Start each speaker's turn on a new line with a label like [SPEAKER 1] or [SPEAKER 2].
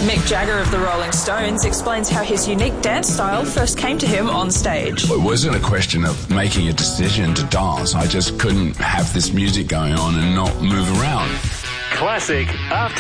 [SPEAKER 1] Mick Jagger of the Rolling Stones explains how his unique dance style first came to him on stage.
[SPEAKER 2] It wasn't a question of making a decision to dance. I just couldn't have this music going on and not move around.
[SPEAKER 3] Classic After